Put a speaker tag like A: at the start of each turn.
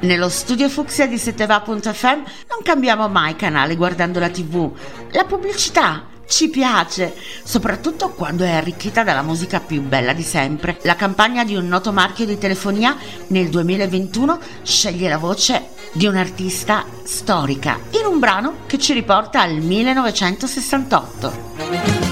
A: Nello studio Fucsia di 7va.fm non cambiamo mai canale guardando la TV. La pubblicità ci piace, soprattutto quando è arricchita dalla musica più bella di sempre. La campagna di un noto marchio di telefonia nel 2021 sceglie la voce di un'artista storica in un brano che ci riporta al 1968.